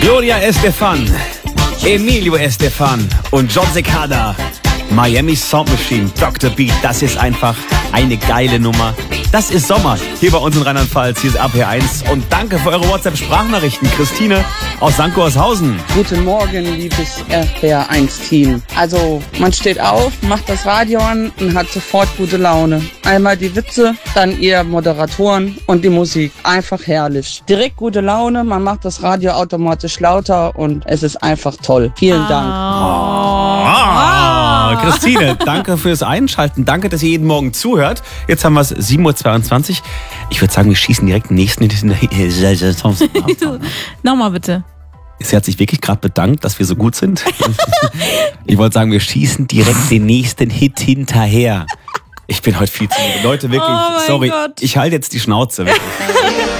Gloria Estefan, Emilio Estefan und John Cicada. Miami Sound Machine, Dr. Beat, das ist einfach eine geile Nummer. Das ist Sommer hier bei uns in Rheinland-Pfalz. Hier ist RPR1 und danke für eure WhatsApp-Sprachnachrichten. Christine aus St. Gorshausen. Guten Morgen, liebes RPR1-Team. Also, man steht auf, macht das Radio an und hat sofort gute Laune. Einmal die Witze, dann ihr Moderatoren und die Musik. Einfach herrlich. Direkt gute Laune, man macht das Radio automatisch lauter und es ist einfach toll. Vielen Dank. Christine, danke fürs Einschalten. Danke, dass ihr jeden Morgen zuhört. Jetzt haben wir es 7:22 Uhr. Ich würde sagen, wir schießen direkt den nächsten. Nochmal bitte. Sie hat sich wirklich gerade bedankt, dass wir so gut sind. Ich wollte sagen, wir schießen direkt den nächsten Hit hinterher. Ich bin heute viel zu müde. Leute, wirklich, Oh mein sorry. Gott. Ich halte jetzt die Schnauze. Wirklich.